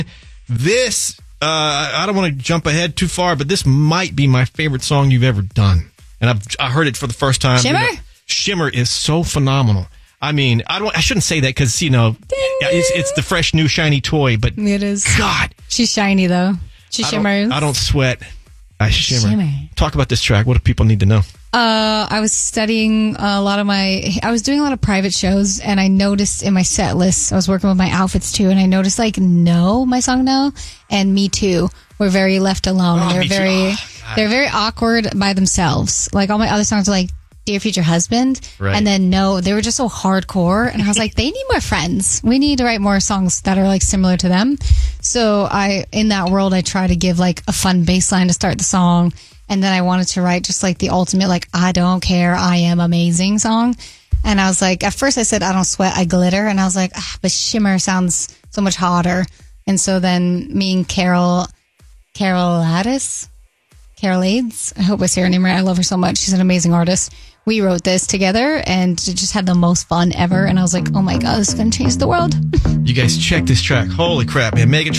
This, I don't want to jump ahead too far, but this might be my favorite song you've ever done. And I heard it for the first time. Shimmer? Shimmer is so phenomenal. I mean, I shouldn't say that because, it's the fresh, new, shiny toy, but it is. God. She's shiny, though. She shimmers. I don't sweat. I shimmer. Shimmer. Talk about this track. What do people need to know? I was studying I was doing a lot of private shows, and I noticed in my set list, I was working with my outfits too, and I noticed No, my song No, and Me Too were very left alone. Oh, They're very awkward by themselves. Like all my other songs are like Dear Future Husband, right. And then No, they were just so hardcore, and I was like, they need more friends. We need to write more songs that are like similar to them. So in that world, I try to give like a fun bass line to start the song. And then I wanted to write just like the ultimate, like, I don't care, I am amazing song. And I was like, at first I said, I don't sweat, I glitter. And I was like, but Shimmer sounds so much hotter. And so then me and Carol Ades, I hope I say her name right. I love her so much. She's an amazing artist. We wrote this together and just had the most fun ever. And I was like, oh my God, this is going to change the world. You guys check this track. Holy crap, man. Megan